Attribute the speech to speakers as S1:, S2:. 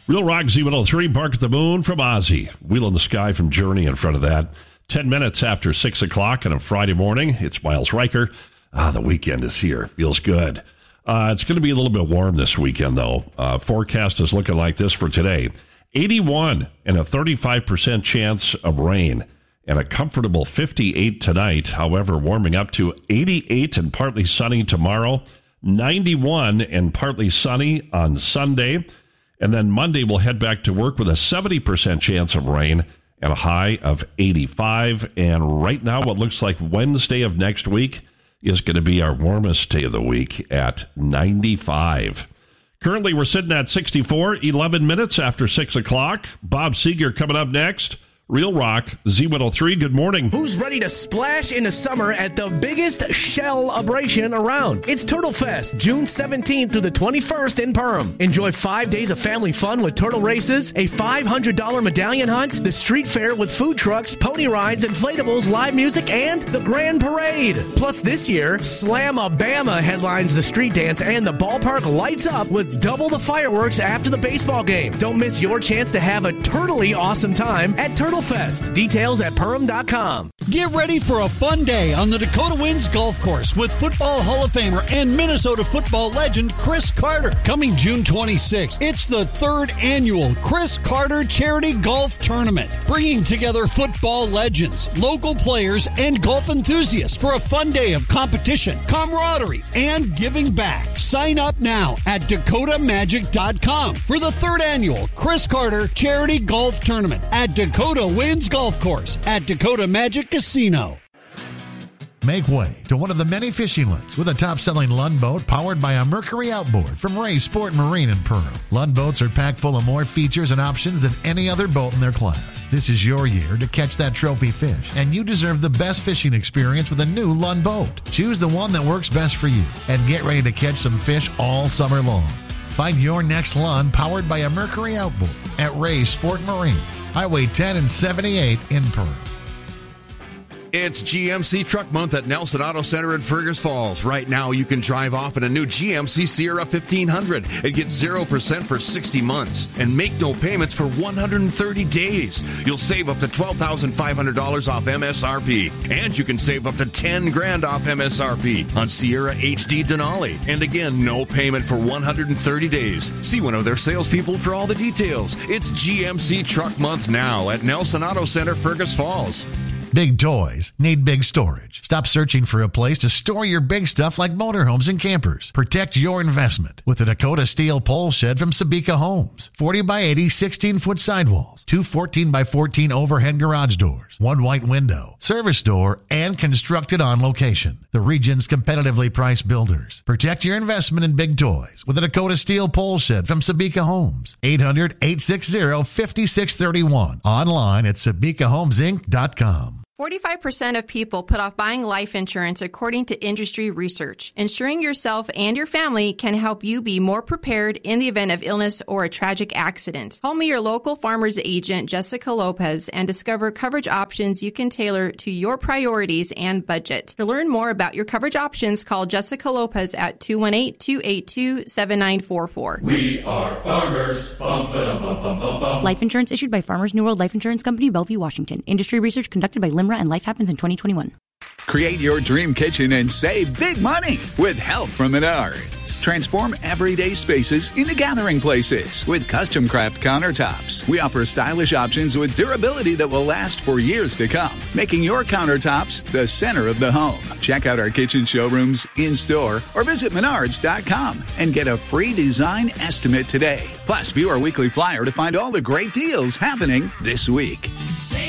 S1: Real Rock Z103, Bark at the Moon from Ozzy. Wheel in the Sky from Journey in front of that. 10 minutes after 6 o'clock on a Friday morning. It's Miles Riker. The weekend is here. Feels good. It's going to be a little bit warm this weekend, though. Forecast is looking like this for today. 81 and a 35% chance of rain. And a comfortable 58 tonight. However, warming up to 88 and partly sunny tomorrow. 91 and partly sunny on Sunday. And then Monday we'll head back to work with a 70% chance of rain and a high of 85. And right now what looks like Wednesday of next week is going to be our warmest day of the week at 95. Currently we're sitting at 64, 11 minutes after 6 o'clock. Bob Seeger coming up next. Real Rock, Z103, good morning.
S2: Who's ready to splash into summer at the biggest shell-abration around? It's Turtle Fest, June 17th through the 21st in Perham. Enjoy 5 days of family fun with turtle races, a $500 medallion hunt, the street fair with food trucks, pony rides, inflatables, live music, and the grand parade. Plus this year, Slam-a-Bama headlines the street dance and the ballpark lights up with double the fireworks after the baseball game. Don't miss your chance to have a turtly awesome time at Turtle Fest. Details at Perham.com.
S3: Get ready for a fun day on the Dakota Winds Golf Course with Football Hall of Famer and Minnesota football legend Chris Carter. Coming June 26th, it's the third annual Chris Carter Charity Golf Tournament, bringing together football legends, local players, and golf enthusiasts for a fun day of competition, camaraderie, and giving back. Sign up now at DakotaMagic.com for the third annual Chris Carter Charity Golf Tournament at Dakota Winds Golf Course at Dakota Magic Casino.
S4: Make way to one of the many fishing lakes with a top-selling Lund boat powered by a Mercury outboard from Ray Sport Marine in Perham. Lund boats are packed full of more features and options than any other boat in their class. This is your year to catch that trophy fish, and you deserve the best fishing experience with a new Lund boat. Choose the one that works best for you, and get ready to catch some fish all summer long. Find your next Lund powered by a Mercury outboard at Ray Sport Marine, Highway 10 and 78 in Perham.
S5: It's GMC Truck Month at Nelson Auto Center in Fergus Falls. Right now, you can drive off in a new GMC Sierra 1500 and get 0% for 60 months and make no payments for 130 days. You'll save up to $12,500 off MSRP, and you can save up to $10,000 off MSRP on Sierra HD Denali. And again, no payment for 130 days. See one of their salespeople for all the details. It's GMC Truck Month now at Nelson Auto Center, Fergus Falls.
S4: Big toys need big storage. Stop searching for a place to store your big stuff like motorhomes and campers. Protect your investment with the Dakota Steel Pole Shed from Sabika Homes. 40 by 80, 16-foot sidewalls, 2 14 by 14 overhead garage doors, 1 white window, service door, and constructed on location. The region's competitively priced builders. Protect your investment in big toys with the Dakota Steel Pole Shed from Sabika Homes. 800-860-5631. Online at SabikaHomesInc.com.
S6: 45% of people put off buying life insurance according to industry research. Insuring yourself and your family can help you be more prepared in the event of illness or a tragic accident. Call me your local farmer's agent, Jessica Lopez, and discover coverage options you can tailor to your priorities and budget. To learn more about your coverage options, call Jessica Lopez at 218-282-7944.
S7: We are farmers. Bum, ba-dum, bum, bum, bum, bum.
S8: Life insurance issued by Farmers New World Life Insurance Company, Bellevue, Washington. Industry research conducted by LIMRA and Life Happens in 2021.
S9: Create your dream kitchen and save big money with help from Menards. Transform everyday spaces into gathering places with custom craft countertops. We offer stylish options with durability that will last for years to come, making your countertops the center of the home. Check out our kitchen showrooms in-store or visit Menards.com and get a free design estimate today. Plus, view our weekly flyer to find all the great deals happening this week.